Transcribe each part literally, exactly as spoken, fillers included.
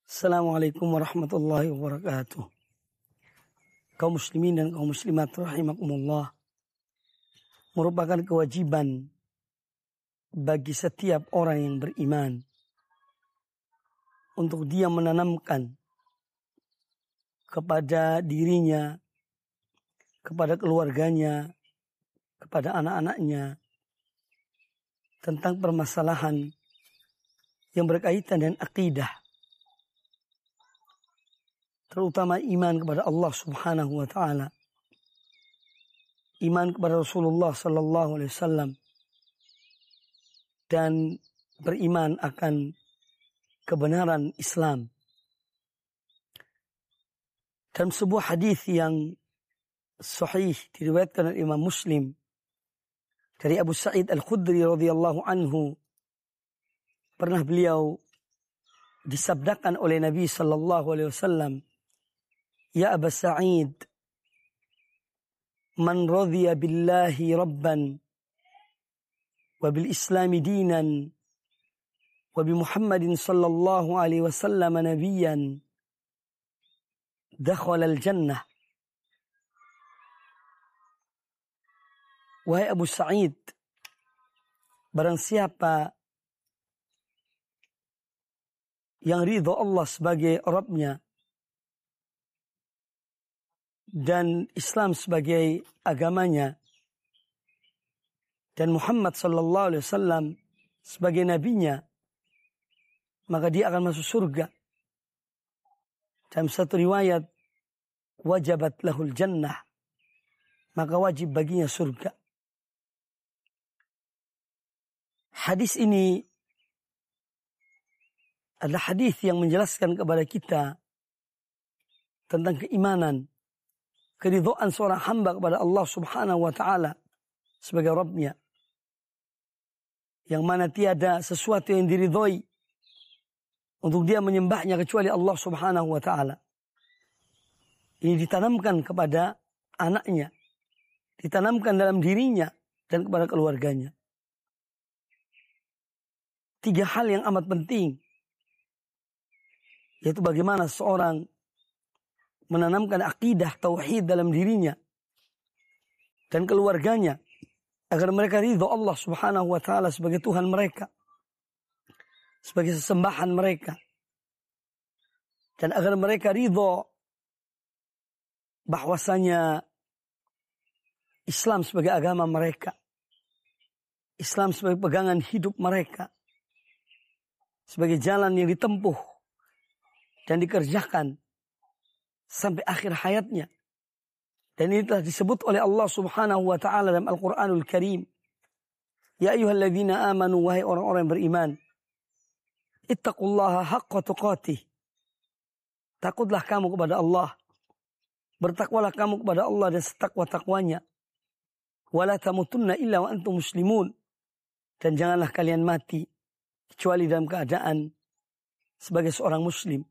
Assalamualaikum warahmatullahi wabarakatuh. Kaum muslimin dan kaum muslimat rahimakumullah, merupakan kewajiban bagi setiap orang yang beriman untuk dia menanamkan kepada dirinya, kepada keluarganya, kepada anak-anaknya tentang permasalahan yang berkaitan dengan akidah, terutama iman kepada Allah Subhanahu wa taala, iman kepada Rasulullah sallallahu alaihi wasallam, dan beriman akan kebenaran Islam. Dalam sebuah hadis yang sahih diriwayatkan oleh Imam Muslim dari Abu Sa'id Al-Khudri radhiyallahu anhu, pernah beliau disabdakan oleh Nabi sallallahu alaihi wasallam, "Ya Aba Sa'id, man radhiya billahi rabban wa bil islami dinan wa bi Muhammadin sallallahu alaihi wasallam nabiyyan dakhala al-jannah." Wahai Abu Sa'id, barang siapa yang ridho Allah sebagai Rabbnya dan Islam sebagai agamanya dan Muhammad sallallahu alaihi wasallam sebagai nabinya, maka dia akan masuk surga. Dalam satu riwayat, wajabat lahul jannah, maka wajib baginya surga. Hadis ini adalah hadis yang menjelaskan kepada kita tentang keimanan, keridhaan seorang hamba kepada Allah Subhanahu wa taala sebagai Rabbnya, yang mana tiada sesuatu yang diridhoi untuk dia menyembahnya kecuali Allah Subhanahu wa taala. Ini ditanamkan kepada anaknya, ditanamkan dalam dirinya dan kepada keluarganya. Tiga hal yang amat penting, yaitu bagaimana seorang menanamkan akidah tauhid dalam dirinya dan keluarganya agar mereka ridho Allah Subhanahu wa taala sebagai Tuhan mereka, sebagai sesembahan mereka, dan agar mereka ridho bahwasanya Islam sebagai agama mereka, Islam sebagai pegangan hidup mereka, sebagai jalan yang ditempuh dan dikerjakan sampai akhir hayatnya. Dan ini telah disebut oleh Allah Subhanahu wa taala dalam Al-Qur'anul Karim. Ya ayyuhalladzina amanu, wahai orang-orang yang beriman, ittaqullaha haqqa tuqatih. Takutlah kamu kepada Allah, bertakwalah kamu kepada Allah dan setakwa-takwanya. Wala tamutunna illa wa antum muslimun. Dan janganlah kalian mati kecuali dalam keadaan sebagai seorang muslim.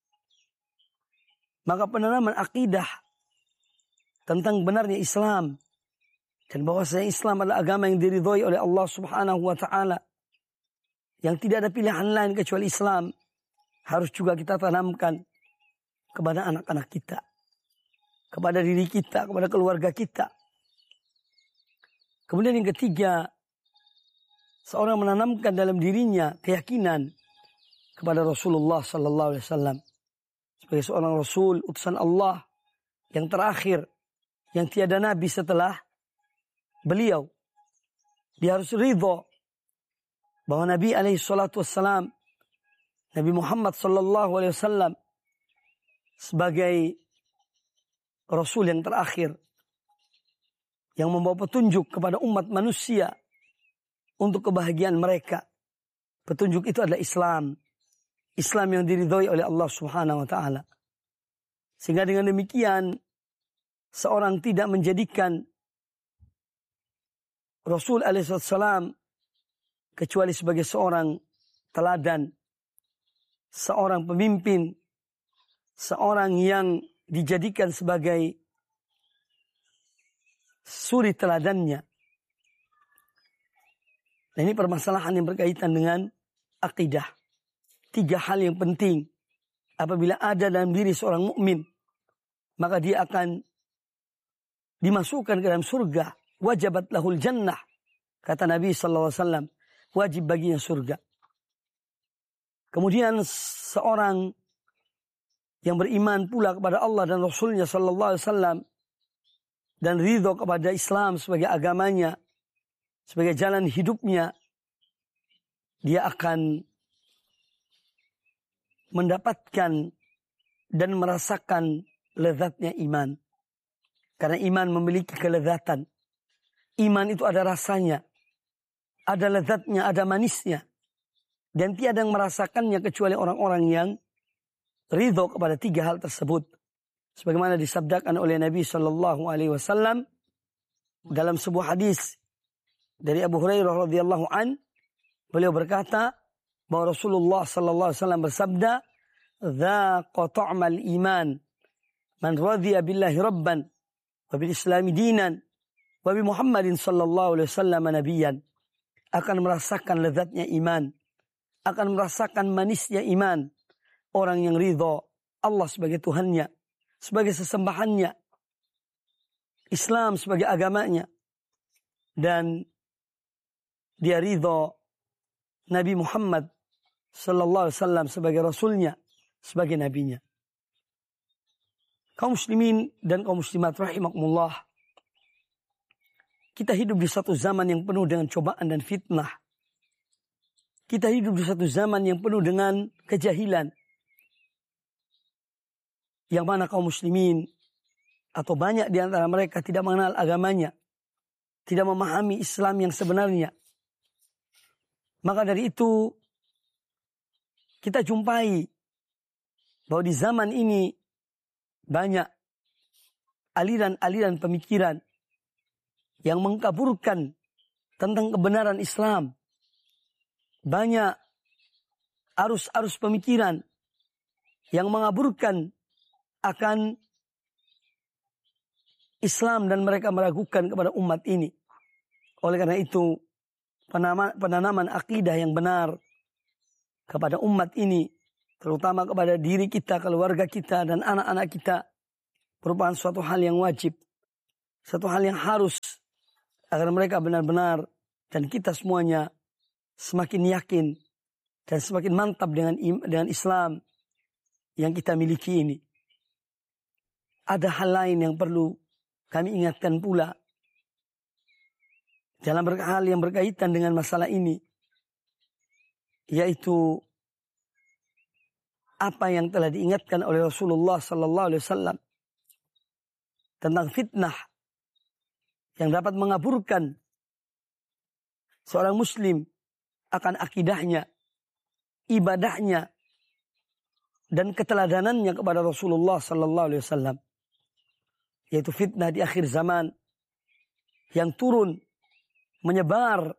Maka penanaman akidah tentang benarnya Islam dan bahwasanya Islam adalah agama yang diridhoi oleh Allah Subhanahu wa taala, yang tidak ada pilihan lain kecuali Islam, harus juga kita tanamkan kepada anak-anak kita, kepada diri kita, kepada keluarga kita. Kemudian yang ketiga, seorang menanamkan dalam dirinya keyakinan kepada Rasulullah sallallahu alaihi wasallam sebagai seorang Rasul, utusan Allah yang terakhir, yang tiada nabi setelah beliau. Dia harus ridho bahwa Nabi alaihi salatu wassalam, Nabi Muhammad sallallahu alaihi wasallam sebagai Rasul yang terakhir, yang membawa petunjuk kepada umat manusia untuk kebahagiaan mereka. Petunjuk itu adalah Islam. Islam yang diridhoi oleh Allah Subhanahu wa taala. Sehingga dengan demikian seorang tidak menjadikan Rasul alaihi salam kecuali sebagai seorang teladan, seorang pemimpin, seorang yang dijadikan sebagai suri teladannya. Nah, ini permasalahan yang berkaitan dengan akidah. Tiga hal yang penting apabila ada dalam diri seorang mukmin, maka dia akan dimasukkan ke dalam surga. Wajabat lahul jannah. Kata Nabi sallallahu alaihi wasallam, wajib baginya surga. Kemudian seorang yang beriman pula kepada Allah dan Rasulnya sallallahu alaihi wasallam dan ridho kepada Islam sebagai agamanya, sebagai jalan hidupnya, dia akan mendapatkan dan merasakan lezatnya iman. Karena iman memiliki kelezatan. Iman itu ada rasanya, ada lezatnya, ada manisnya. Dan tiada yang merasakannya kecuali orang-orang yang ridho kepada tiga hal tersebut. Sebagaimana disabdakan oleh Nabi Shallallahu Alaihi Wasallam dalam sebuah hadis dari Abu Hurairah radhiyallahu an, beliau berkata bahwa Rasulullah Shallallahu Alaihi Wasallam bersabda, "Dzaqa ta'mal iman, man radhiya billahi rabban, wa bil islami dinan, wa bi Muhammadin Shallallahu Alaihi Wasallam nabiyyan." Akan merasakan lezatnya iman, akan merasakan manisnya iman orang yang ridho Allah sebagai Tuhannya, sebagai sesembahannya, Islam sebagai agamanya, dan dia ridho Nabi Muhammad sallallahu alaihi wasallam sebagai rasulnya, sebagai nabinya. Kaum muslimin dan kaum muslimat rahimakumullah, kita hidup di satu zaman yang penuh dengan cobaan dan fitnah. Kita hidup di satu zaman yang penuh dengan kejahilan, yang mana kaum muslimin atau banyak di antara mereka tidak mengenal agamanya, tidak memahami Islam yang sebenarnya. Maka dari itu kita jumpai bahwa di zaman ini banyak aliran-aliran pemikiran yang mengkaburkan tentang kebenaran Islam. Banyak arus-arus pemikiran yang mengaburkan akan Islam dan mereka meragukan kepada umat ini. Oleh karena itu, penanaman, penanaman akidah yang benar kepada umat ini, terutama kepada diri kita, keluarga kita, dan anak-anak kita, merupakan suatu hal yang wajib, satu hal yang harus, agar mereka benar-benar dan kita semuanya semakin yakin dan semakin mantap dengan dengan Islam yang kita miliki ini. Ada hal lain yang perlu kami ingatkan pula dalam hal yang berkaitan dengan masalah ini, yaitu apa yang telah diingatkan oleh Rasulullah sallallahu alaihi wasallam tentang fitnah yang dapat mengaburkan seorang muslim akan akidahnya, ibadahnya, dan keteladanannya kepada Rasulullah sallallahu alaihi wasallam, yaitu fitnah di akhir zaman yang turun menyebar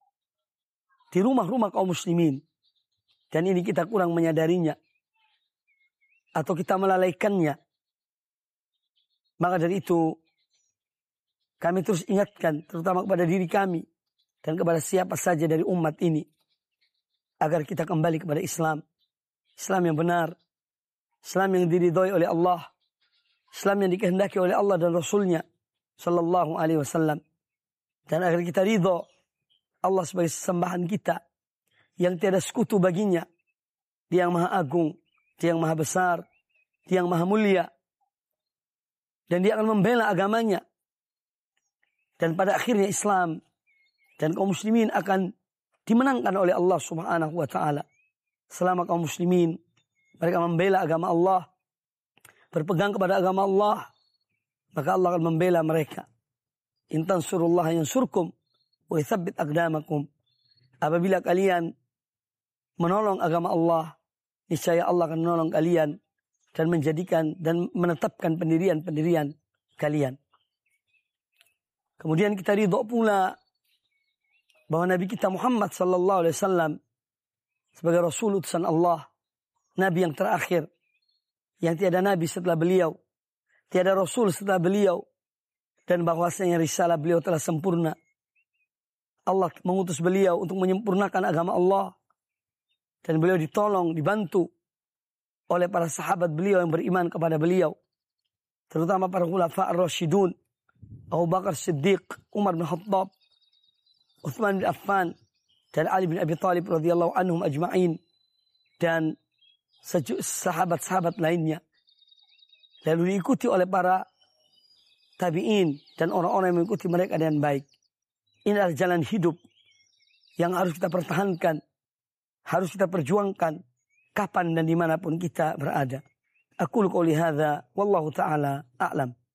di rumah-rumah kaum muslimin, dan ini kita kurang menyadarinya atau kita melalaikannya. Maka dari itu kami terus ingatkan, terutama kepada diri kami dan kepada siapa saja dari umat ini, agar kita kembali kepada Islam. Islam yang benar, Islam yang diridhoi oleh Allah, Islam yang dikehendaki oleh Allah dan Rasulnya sallallahu alaihi wasallam. Dan agar kita ridho Allah sebagai sesembahan kita, yang tiada sekutu baginya, Dia yang maha agung, Dia yang maha besar, Dia yang maha mulia, dan Dia akan membela agamanya. Dan pada akhirnya Islam dan kaum muslimin akan dimenangkan oleh Allah subhanahu wa ta'ala. Selama kaum muslimin mereka membela agama Allah, berpegang kepada agama Allah, maka Allah akan membela mereka. In tansurullaha yansurkum wa yuthabbit aqdamakum. Apabila kalian menolong agama Allah, niscaya Allah akan menolong kalian dan menjadikan dan menetapkan pendirian-pendirian kalian. Kemudian kita ridho pula bahwa Nabi kita Muhammad sallallahu alaihi wasallam sebagai Rasul utusan Allah, Nabi yang terakhir, yang tiada Nabi setelah beliau, tiada Rasul setelah beliau, dan bahwasanya risalah beliau telah sempurna. Allah mengutus beliau untuk menyempurnakan agama Allah, dan beliau ditolong, dibantu oleh para sahabat beliau yang beriman kepada beliau. Terutama para khulafa ar-rasyidun. Abu Bakar Siddiq, Umar bin Khattab, Utsman bin Affan, dan Ali bin Abi Thalib radhiyallahu anhum ajma'in. Dan sahabat-sahabat lainnya. Lalu diikuti oleh para tabi'in dan orang-orang yang mengikuti mereka dengan baik. Ini adalah jalan hidup yang harus kita pertahankan, harus kita perjuangkan kapan dan dimanapun kita berada. Aqulu qouli hadza wallahu ta'ala a'lam.